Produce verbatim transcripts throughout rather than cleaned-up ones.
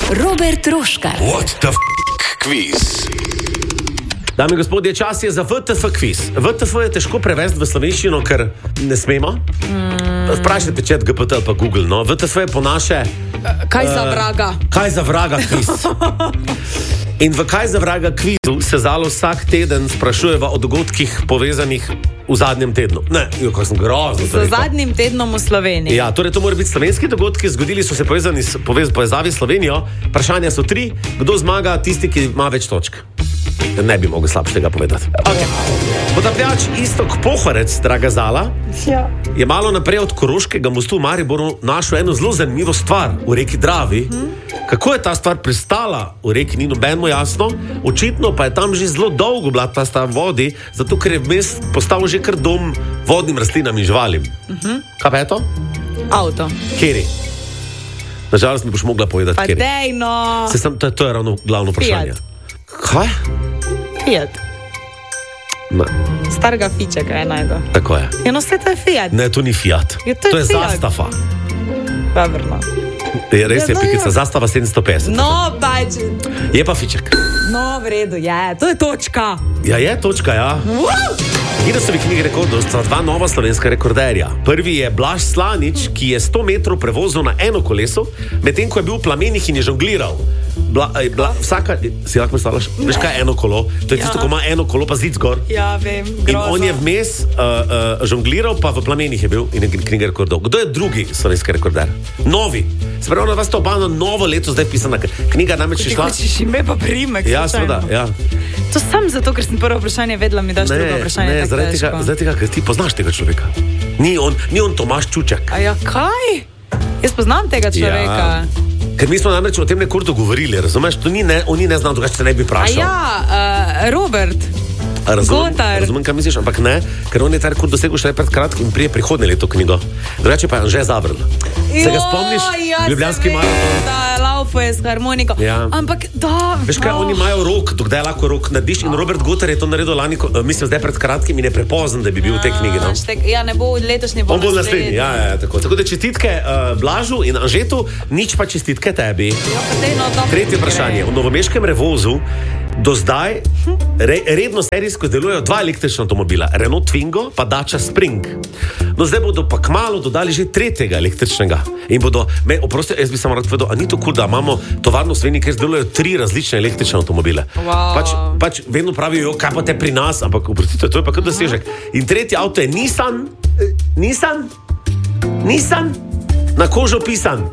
Robert Roškar. What the f*** quiz? Dame in gospodje, čas je za V T F kviz. V T F je težko prevesti v slovenščino, ker ne smemo. Mm. Vprašajte chat G P T ali pa Google. No. V T F je po naše... Kaj za vraga? Uh, kaj za vraga kviz. In v Kaj za vraga kvizu se Zalo vsak teden sprašujeva o dogodkih povezanih v zadnjem tednu. Ne, jo, ko sem grozno. Z zadnjim tednom v Sloveniji. Ja, torej to mora biti slovenski dogodki, zgodili so se povezani s povez, povezavi s Slovenijo. Vprašanja so tri. Kdo zmaga? Tisti, ki ima več točk. Ne bi mogel slabšega povedati. Okay. Potapljač Iztok Pohorec, draga Zala, ja. je malo naprej od Koroškega mostu v Mariboru našel eno zelo zanimivo stvar v reki Dravi. Hmm? Kako je ta stvar pristala v reki, ni nobenemu jasno. Očitno pa je tam že zelo dolgo bila ta stvar vodi, zato ker je vmes postal že kar dom vodnim rastlinam in živalim. Uh-huh. Kaj pa je to? Avto. Kjeri? Nažalost mi boš mogla povedati, pa kjeri. Pa dejno. Se sem, to, to je ravno glavno vprašanje. Fiat. Kaj? Fiat. Ne. Starega fičeka je najdo. Tako je. Ja, no, sve to je Fiat. Ne, to ni Fiat. Ja, to je, to je Fiat. Zastava. Dobrno. Je, res ja, je no, pikica, ja. Zastava sedemsto petdeset. No, pač. Je pa fiček. No, v redu, je. To je točka. Ja, je točka, ja. Guinnessovi knjigi rekordov sta dva nova slovenska rekorderja. Prvi je Blaž Slanič, ki je sto metrov prevozil na eno koleso, medtem ko je bil v plamenih in je žongliral. Bla, bla, vsaka, si lahko predstavljaš, veš kaj je eno kolo? To je ja. tisto, ko ima eno kolo, pa zid zgor. Ja, vem, grozno. In on je vmes uh, uh, žongliral, pa v plamenih je bil in je knjiga rekordov. Kdo je drugi slovenski rekorder? Novi. Se pravi, na vas to oba na novo leto zdaj pisana knjiga, namreč je šla... Ti hočeš ime pa primek. Ja, seveda, ja. To sam zato, ker sem prvo vprašanje vedela, mi daš drugo vprašanje. Ne, zaradi tega, zaradi tega, ker ti poznaš tega človeka. Ni on, ni on Tomaž Čuček. A ja, kaj? Jaz poznam tega človeka. Ja. Ker mi smo namreč o tem nekoliko govorili, razumeš? To ni ne, on ni ne znam, drugače se ne bi vprašal. A ja, uh, Robert. Razumem, Gotar. razumem, kaj misliš, ampak ne, ker on je ta rekord dosegel še pred kratkim in prije prihodnje leto knjigo. Drugače pa je Anže Zavrl. Se ga spomniš? Ja, Ljubljanski maraton. Da, laufu je s harmoniko. Ja. Ampak, da. Veš kaj, oni imajo rok, dokdaj lahko rok narediš in Robert Gotar je to naredil lani, uh, mislim, zdaj pred kratkim in je prepozen, da bi bil v tej knjigi. No? Štek, ja, ne bo letošnji, bo on bo naslednji. Ja, ja, tako. Tako da čestitke uh, Blažu in Anžetu, nič pa čestitke tebi. Ja, pa tej, no, Tretje vprašanje. V novomeškem Revozu do zdaj re, redno serijsko delujejo dva električna avtomobila, Renault Twingo pa Dacia Spring. No zdaj bodo pa kmalu dodali že tretjega električnega. In bodo, me, oprosti, jaz bi samo rad povedal, a ni to kul, da imamo tovarno v Sloveniji, kjer delujejo tri različne električne avtomobile. Wow. Pač, pač vedno pravijo, kaj pa te pri nas, ampak oprostite, to je pa kar dosežek. In tretji avto je Nissan, eh, Nissan, Nissan, na kožo pisan.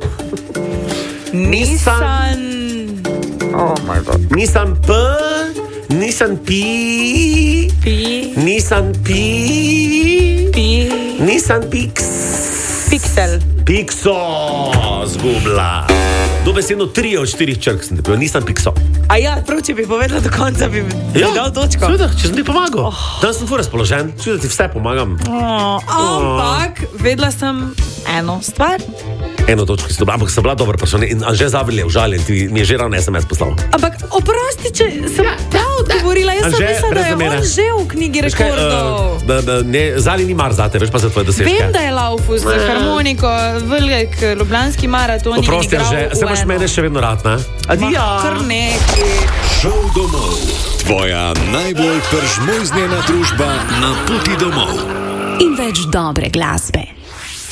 Nissan. Oh my god. Nissan P, Nissan P, P, Nissan P, P, Nissan Pix, Pixel. Pixo, zgubla. Dobesedno tri od štirih črk sem te povedal, Nissan Pixo. A ja, prav, če bi povedala do konca, bi ja, dal točko. Seveda, če sem ti pomagal. Oh. Danes sem ful razpoložen, čuj, da ti vse pomagam. Oh, ampak, vedela sem eno stvar. Eno točko si dobra, ampak sem bila dobra vprašanje in Anže Zavrl je užaljen, ti mi je že ravno es em es poslal. Ampak, oprosti, če sem ja, prav odgovorila, jaz Anže, sem mislila, da je on že v knjigi rekordov. Uh, da, da, ne, Zali ni mar zate, veš pa za tvoje dosežke. Vem, da je laufu z harmoniko, velik ljubljanski maraton. Oprosti, Anže, se imaš mene še vedno rad, ne? Adija. Kar neki. Šel domov. Tvoja najbolj pržmojznjena družba na poti domov. In več dobre glasbe.